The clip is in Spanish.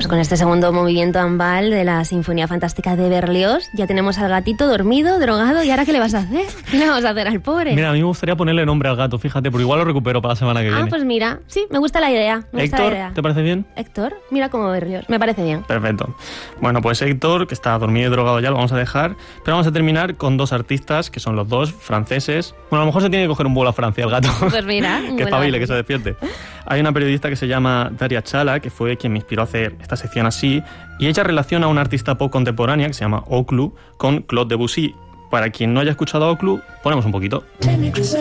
Pues con este segundo movimiento ambal de la Sinfonía Fantástica de Berlioz ya tenemos al gatito dormido, drogado, ¿y ahora qué le vas a hacer? ¿Qué le vamos a hacer al pobre? Mira, a mí me gustaría ponerle nombre al gato, fíjate, porque igual lo recupero para la semana que viene. Pues mira, sí, me gusta la idea. Héctor, ¿te parece bien? Héctor, mira cómo Berlioz, me parece bien. Perfecto. Bueno, pues Héctor, que está dormido y drogado ya, lo vamos a dejar, pero vamos a terminar con dos artistas, que son los dos franceses. Bueno, a lo mejor se tiene que coger un vuelo a Francia el gato. Pues mira. Que espabile, que se despierte. Hay una periodista que se llama Daria Chala, que fue quien me inspiró a hacer esta sección así, y ella relaciona a una artista pop contemporánea que se llama Oclou con Claude Debussy. Para quien no haya escuchado a Oclou, ponemos un poquito.